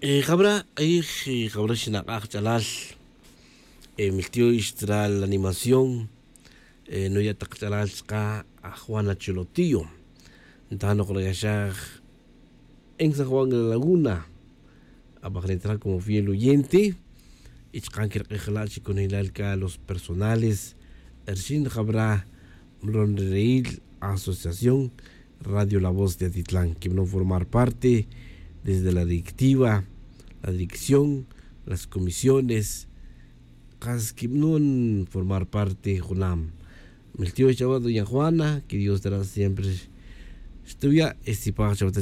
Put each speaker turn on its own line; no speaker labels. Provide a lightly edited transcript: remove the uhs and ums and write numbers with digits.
Jabra, jabra shinakak chalal, miltio istral la animación, no ya tak chalal ska a Juana Cholotillo, entano con la en San Juan de la Laguna, a entrar como fiel oyente, y chankir que con el los personales, Ershin Jabra, Mronreil, Asociación Radio La Voz de Atitlán, que no formar parte desde la directiva, la dirección, las comisiones, que no formar parte, Junam. El tío Chavado y Juana, que Dios dará siempre. Estudia este paja